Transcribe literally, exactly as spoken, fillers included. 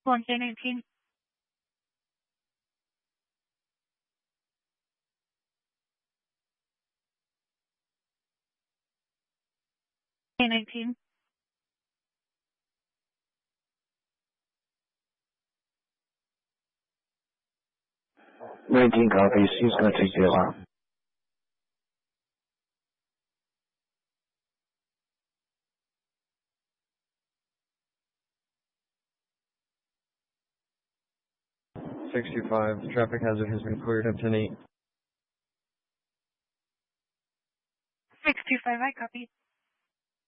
one K nineteen. K nineteen. nineteen copies. He's going to take the alarm. sixty-five. Traffic hazard has been cleared up to eight. six two five, I copy.